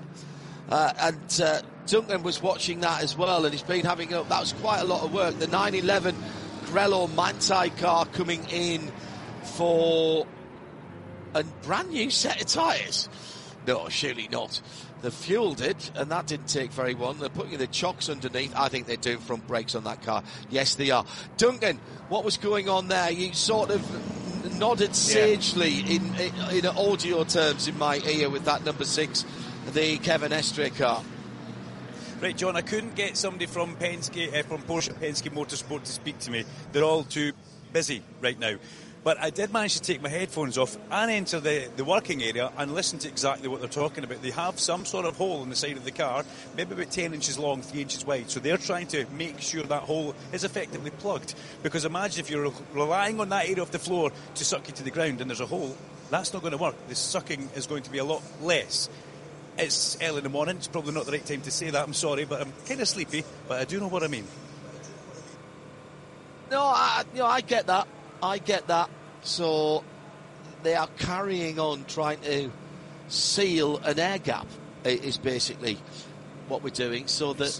Speaker 1: And Duncan was watching that as well, and he's been having that was quite a lot of work. The 911 Grello Manthey car coming in for a brand new set of tyres. No, surely not. They fueled it, and that didn't take very long. They're putting the chocks underneath. I think they're doing front brakes on that car. Yes, they are. Duncan, what was going on there? You sort of nodded sagely in audio terms in my ear with that number 6, the Kevin Estre car.
Speaker 2: Right, John, I couldn't get somebody from Penske, from Porsche Penske Motorsport to speak to me. They're all too busy right now. But I did manage to take my headphones off and enter the working area and listen to exactly what they're talking about. They have some sort of hole in the side of the car, maybe about 10 inches long, 3 inches wide. So they're trying to make sure that hole is effectively plugged. Because imagine if you're relying on that area of the floor to suck you to the ground and there's a hole, that's not going to work. The sucking is going to be a lot less. It's early in the morning. It's probably not the right time to say that. I'm sorry, but I'm kind of sleepy. But I do know what I mean.
Speaker 1: No, I get that. I get that. So they are carrying on trying to seal an air gap, is basically what we're doing. So that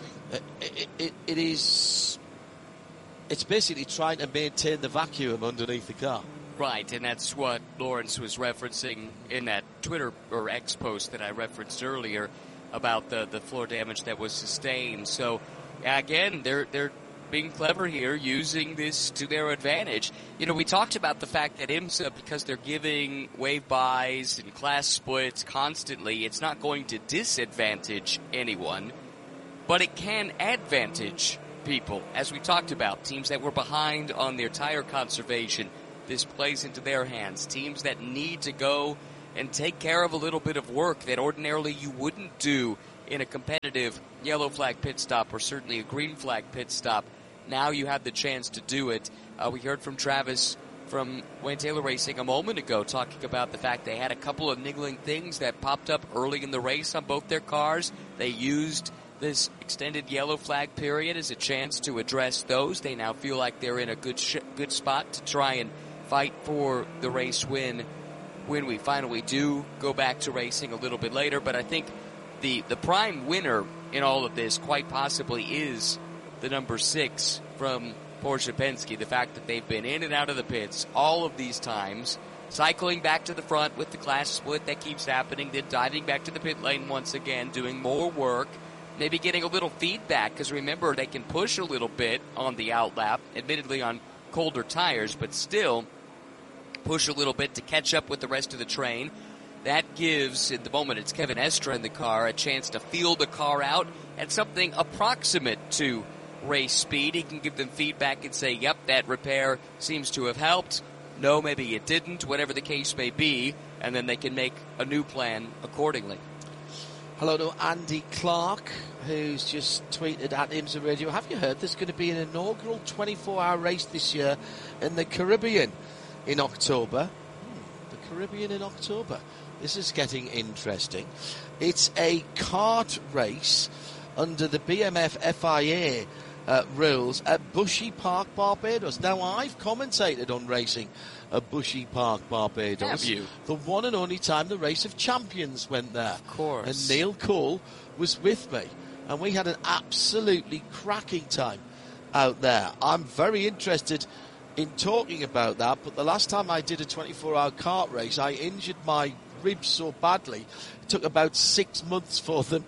Speaker 1: it's basically trying to maintain the vacuum underneath the car.
Speaker 7: Right, and that's what Lawrence was referencing in that Twitter or X post that I referenced earlier about the floor damage that was sustained. So again, they're being clever here, using this to their advantage. You know, we talked about the fact that IMSA, because they're giving wave buys and class splits constantly, it's not going to disadvantage anyone, but it can advantage people. As we talked about, teams that were behind on their tire conservation, this plays into their hands. Teams that need to go and take care of a little bit of work that ordinarily you wouldn't do in a competitive yellow flag pit stop or certainly a green flag pit stop. Now you have the chance to do it. We heard from Travis from Wayne Taylor Racing a moment ago talking about the fact they had a couple of niggling things that popped up early in the race on both their cars. They used this extended yellow flag period as a chance to address those. They now feel like they're in a good spot to try and fight for the race win when we finally do go back to racing a little bit later. But I think the prime winner in all of this quite possibly is the number 6 from Porsche Penske. The fact that they've been in and out of the pits all of these times, cycling back to the front with the class split that keeps happening, then diving back to the pit lane once again, doing more work, maybe getting a little feedback, because remember, they can push a little bit on the outlap, admittedly on colder tires, but still push a little bit to catch up with the rest of the train. That gives, at the moment it's Kevin Estre in the car, a chance to feel the car out at something approximate to race speed. He can give them feedback and say, yep, that repair seems to have helped. No, maybe it didn't, whatever the case may be, and then they can make a new plan accordingly.
Speaker 1: Hello to Andy Clark, who's just tweeted at IMSA Radio. Have you heard there's going to be an inaugural 24-hour race this year in the Caribbean in October? The Caribbean in October. This is getting interesting. It's a kart race under the BMF FIA rules at Bushy Park, Barbados. Now, I've commentated on racing at Bushy Park, Barbados.
Speaker 7: Have you?
Speaker 1: The one and only time the Race of Champions went there.
Speaker 7: Of course.
Speaker 1: And Neil Cole was with me. And we had an absolutely cracking time out there. I'm very interested in talking about that, but the last time I did a 24-hour kart race, I injured my ribs so badly. It took about 6 months for them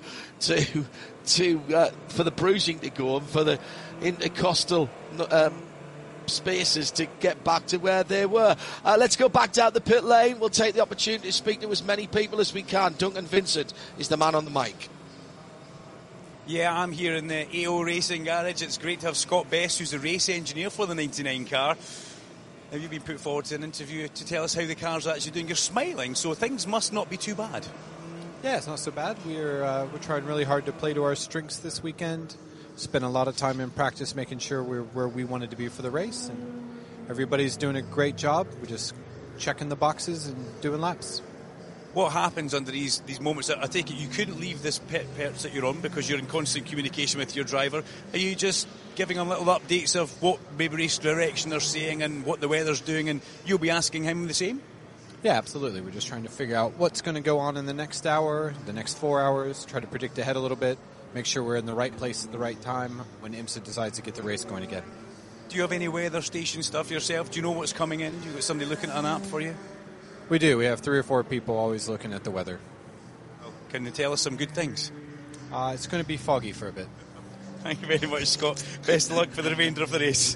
Speaker 1: for the bruising to go and for the intercostal spaces to get back to where they were. Let's go back down the pit lane. We'll take the opportunity to speak to as many people as we can. Duncan Vincent is the man on the mic.
Speaker 2: Yeah, I'm here in the AO Racing Garage. It's great to have Scott Best, who's the race engineer for the 99 car. Now, you've been put forward to an interview to tell us how the car's actually doing. You're smiling, so things must not be too bad.
Speaker 9: Yeah, it's not so bad. We're trying really hard to play to our strengths this weekend. Spent a lot of time in practice making sure we're where we wanted to be for the race, and everybody's doing a great job. We're just checking the boxes and doing laps.
Speaker 2: What happens under these moments? I take it you couldn't leave this pit perch that you're on because you're in constant communication with your driver. Are you just giving them little updates of what maybe race direction they're seeing and what the weather's doing, and you'll be asking him the same?
Speaker 9: Yeah, absolutely. We're just trying to figure out what's going to go on in the next hour, the next 4 hours, try to predict ahead a little bit, make sure we're in the right place at the right time when IMSA decides to get the race going again.
Speaker 2: Do you have any weather station stuff yourself? Do you know what's coming in? Do you got somebody looking at an app for you?
Speaker 9: We do. We have 3 or 4 people always looking at the weather.
Speaker 2: Can they tell us some good things?
Speaker 9: It's going to be foggy for a bit.
Speaker 2: Thank you very much, Scott. Best of luck for the remainder of the race.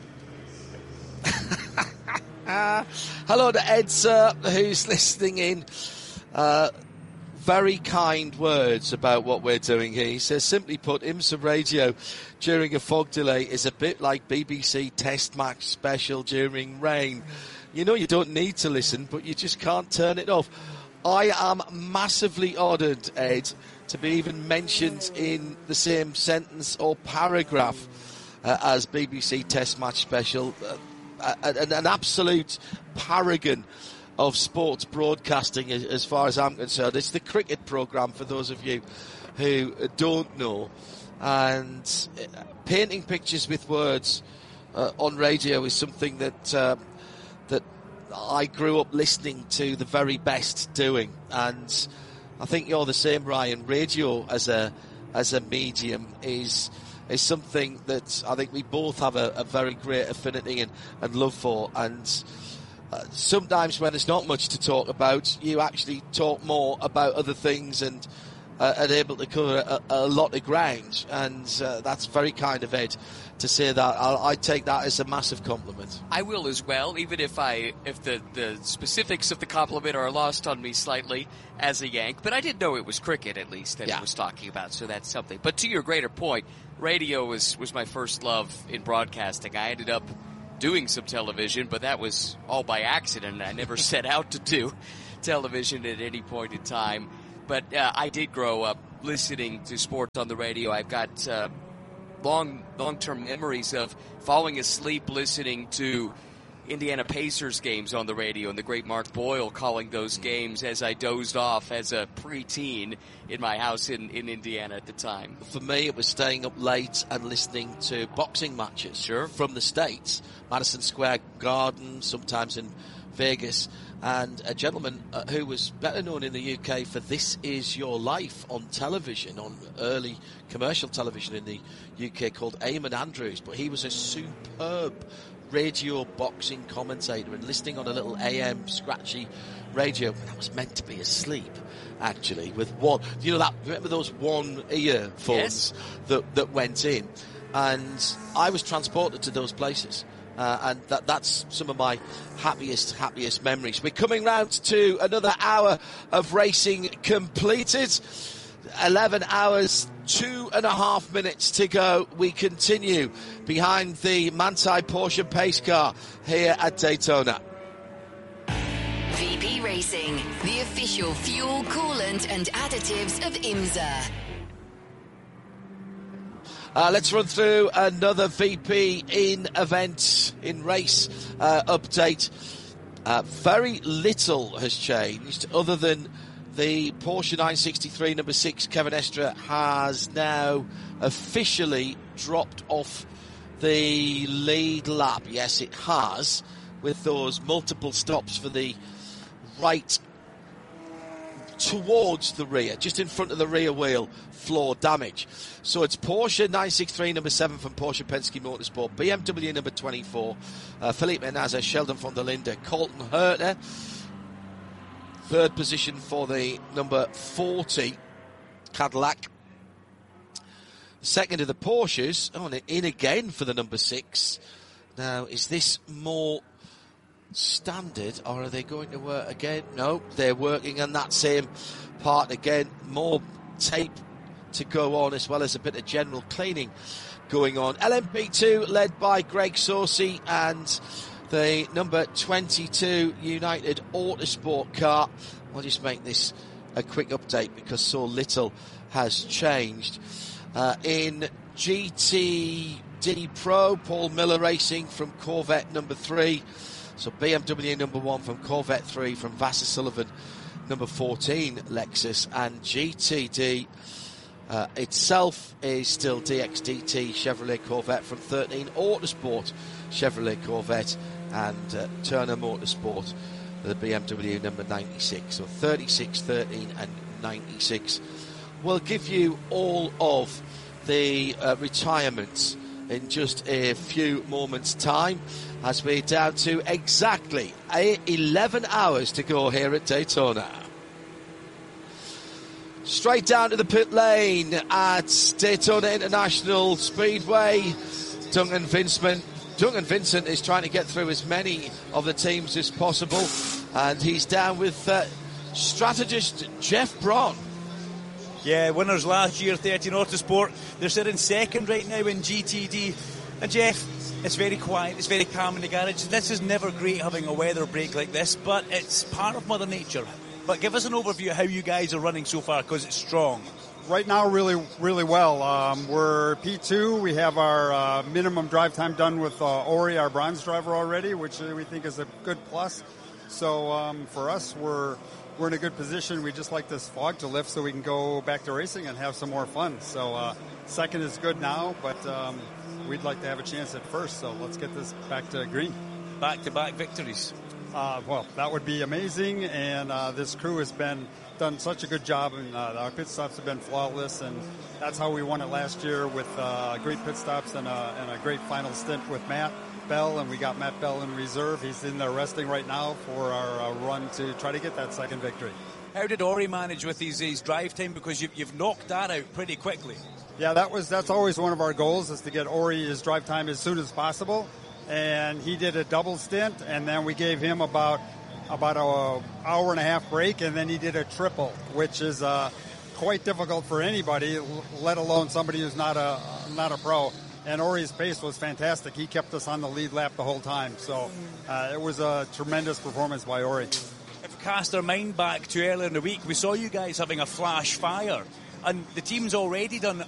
Speaker 1: Hello to Ed, sir, who's listening in. Very kind words about what we're doing here. He says, simply put, IMSA radio during a fog delay is a bit like BBC Test Match Special during rain. You know you don't need to listen, but you just can't turn it off. I am massively honoured, Ed, to be even mentioned in the same sentence or paragraph as BBC Test Match Special. An absolute paragon of sports broadcasting as far as I'm concerned. It's the cricket programme, for those of you who don't know. And painting pictures with words on radio is something that I grew up listening to the very best doing, and I think you're the same, Ryan. Radio as a medium is something that I think we both have a very great affinity and love for, and sometimes when there's not much to talk about, you actually talk more about other things and and able to cover a lot of ground, and that's very kind of Ed to say that. I take that as a massive compliment.
Speaker 7: I will as well, even if the specifics of the compliment are lost on me slightly as a Yank. But I did know it was cricket, at least, that he was talking about, so that's something. But to your greater point, radio was my first love in broadcasting. I ended up doing some television, but that was all by accident. I never set out to do television at any point in time. But I did grow up listening to sports on the radio. I've got long-term memories of falling asleep listening to Indiana Pacers games on the radio, and the great Mark Boyle calling those games as I dozed off as a preteen in my house in Indiana at the time.
Speaker 1: For me, it was staying up late and listening to boxing matches from the States, Madison Square Garden, sometimes in Vegas, and a gentleman who was better known in the UK for This Is Your Life on television, on early commercial television in the UK, called Eamon Andrews, but he was a superb radio boxing commentator, and listening on a little AM scratchy radio that was meant to be asleep, actually, with one, remember those one earphones that went in, and I was transported to those places. And that's some of my happiest memories. We're coming round to another hour of racing completed. 11 hours, 2.5 minutes to go. We continue behind the Manthey Porsche pace car here at Daytona.
Speaker 10: VP Racing, the official fuel, coolant and additives of IMSA.
Speaker 1: Let's run through another VP in race update. Very little has changed other than the Porsche 963 number 6 Kevin Estre has now officially dropped off the lead lap. Yes, it has, with those multiple stops for the right towards the rear, just in front of the rear wheel floor damage. So it's Porsche 963 number 7 from Porsche Penske Motorsport, BMW number 24, Felipe Nasr, Sheldon von der Linde, Colton Herta, third position for the number 40 Cadillac. Second of the Porsches, in again for the number 6. Now, is this more standard, or are they going to work again? No, they're working on that same part again. More tape to go on, as well as a bit of general cleaning going on. LMP2 led by Greg Saucy and the number 22 United Autosport car. I'll just make this a quick update because so little has changed. In GTD Pro, Paul Miller Racing from Corvette number 3. So BMW number 1 from Corvette 3 from Vassar Sullivan number 14 Lexus, and GTD itself is still DXDT Chevrolet Corvette from 13 Autosport Chevrolet Corvette, and Turner Motorsport the BMW number 96. So 36, 13 and 96. We'll give you all of the retirements in just a few moments' time, as we're down to exactly 11 hours to go here at Daytona. Straight down to the pit lane at Daytona International Speedway. Duncan Vincent is trying to get through as many of the teams as possible, and he's down with strategist Jeff Braun.
Speaker 2: Yeah, winners last year, 13 Autosport. They're sitting second right now in GTD. And Jeff, it's very quiet, it's very calm in the garage. This is never great having a weather break like this, but it's part of Mother Nature. But give us an overview of how you guys are running so far, because it's strong.
Speaker 11: Right now, really, really well. We're P2. We have our minimum drive time done with Ori, our bronze driver already, which we think is a good plus. So for us, we're in a good position. We just like this fog to lift so we can go back to racing and have some more fun. So second is good now, but we'd like to have a chance at first. So let's get this back to green.
Speaker 2: Back-to-back victories.
Speaker 11: Well, that would be amazing. And this crew has done such a good job, and our pit stops have been flawless. And that's how we won it last year, with great pit stops and a great final stint with Matt Bell, and we got Matt Bell in reserve. He's in there resting right now for our run to try to get that second victory.
Speaker 2: How did Ori manage with his drive time? Because you've knocked that out pretty quickly.
Speaker 11: Yeah, that's always one of our goals, is to get Ori his drive time as soon as possible. And he did a double stint, and then we gave him about an hour and a half break, and then he did a triple, which is quite difficult for anybody, let alone somebody who's not a pro. And Ori's pace was fantastic. He kept us on the lead lap the whole time. So it was a tremendous performance by Ori.
Speaker 2: If we cast our mind back to earlier in the week, we saw you guys having a flash fire. And the team's already done